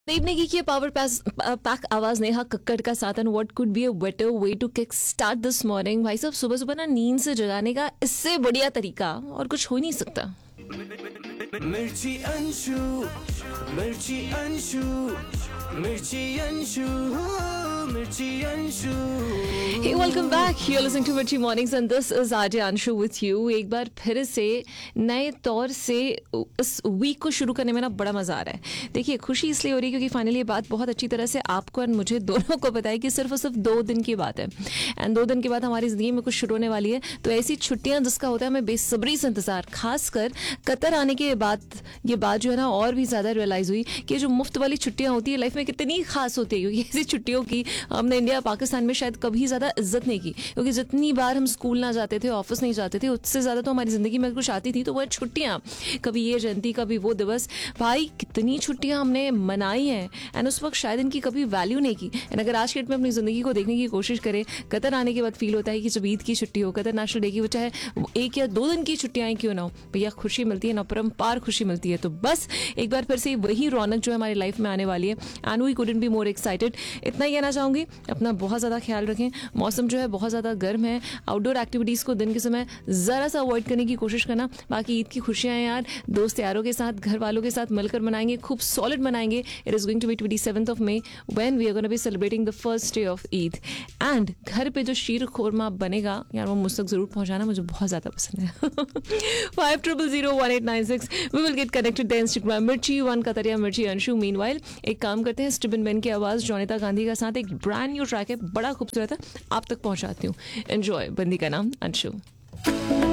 नेकी की power pack आवाज नेहा कक्कड़ का साथ and what could be a better way to kick start this morning. भाई साहब, सुबह सुबह ना नींद से जगाने का इससे बढ़िया तरीका और कुछ हो ही नहीं सकता। मिर्ची अंशु, मिर्ची अंशु, मिर्ची अंशु, मिर्ची Anshu. Hey, welcome back. You're listening to Mirchi Mornings and this is RJ Anshu with you. एक बार फिर से नए तौर से इस वीक को शुरू करने में ना बड़ा मजा आ रहा है। देखिए, खुशी इसलिए हो रही है क्योंकि फाइनली ये बात बहुत अच्छी तरह से आपको और मुझे दोनों को पता है कि सिर्फ और सिर्फ 2 दिन की बात है एंड 2 दिन के बाद हमारी जिंदगी में कुछ शुरू होने वाली है। तो ऐसी छुट्टियां जिसका होता है हमें बेसब्री से इंतजार, खासकर कतर आने के बाद ये बात जो है ना और भी ज्यादा रियलाइज हुई कि जो मुफ्त वाली छुट्टियां होती है लाइफ में कितनी खास होती है। क्योंकि ऐसी छुट्टियों की हमने इंडिया पाकिस्तान में शायद कभी ज्यादा इज्जत नहीं की, क्योंकि जितनी बार हम स्कूल ना जाते थे, ऑफिस नहीं जाते थे, उससे ज्यादा तो हमारी जिंदगी में कुछ आती थी तो वह छुट्टियां, कभी ये जयंती कभी वो दिवस। भाई कितनी छुट्टियां हमने मनाई हैं एंड उस वक्त शायद इनकी कभी वैल्यू नहीं की। एंड अगर आज के डेट में अपनी जिंदगी को देखने की कोशिश करें, कतर आने के बाद फील होता है कि जब ईद की छुट्टी हो, कतर नेशनल डे की, वो चाहे 1 या 2 दिन की छुट्टियां क्यों ना हो, भैया खुशी मिलती है ना, परम्पार खुशी मिलती है। तो बस एक बार फिर से वही रौनक जो है हमारी लाइफ में आने वाली है and we couldn't be more excited. इतना ही कहना चाहूंगी, अपना बहुत ज्यादा ख्याल रखें। मौसम जो है बहुत ज़्यादा गर्म है, आउटडोर एक्टिविटीज़ को दिन के समय ज़रा सा अवॉइड करने की कोशिश करना। बाकी ईद की खुशियाँ हैं यार, दोस्त यारों के साथ, घर वालों के साथ मिलकर मनाएंगे, खूब सॉलिड मनाएंगे। It is going to be 27th of May when we are gonna be celebrating the first day of Eid. And घर पे जो शीर खोरमा बनेगा यार, वो मुझ तक ज़रूर पहुँचाना, मुझे बहुत ज़्यादा पसंद है। 50001896 we will get connected the Instagram मिर्ची 1 कतरिया मिर्ची अंशु। मीनवाइल एक काम करते हैं, स्टिबन बेन की आवाज़ जोनिता गांधी का साथ एक ब्रांड न्यू ट्रैक है, बड़ा खूबसूरत है, आप तक पहुंचाती हूँ। एंजॉय। बंदी का नाम अंशु।